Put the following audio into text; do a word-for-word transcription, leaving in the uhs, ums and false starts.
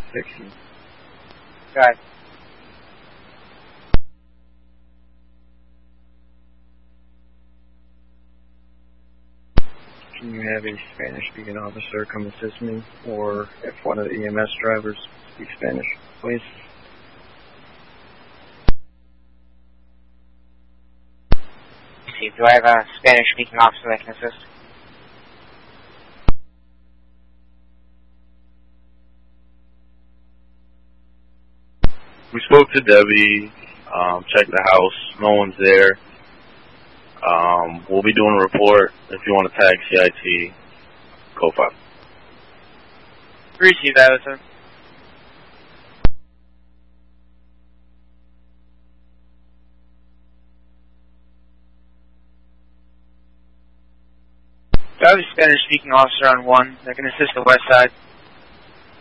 sixty. Got it. Can you have a Spanish-speaking officer come assist me, or if one of the E M S drivers speaks Spanish, please? See, do I have a Spanish-speaking officer that can assist? We spoke to Debbie, um, checked the house, no one's there. Um, we'll be doing a report. If you want to tag C I T, go five. Receive that, sir. Do I have a Spanish-speaking officer on one that can assist the west side?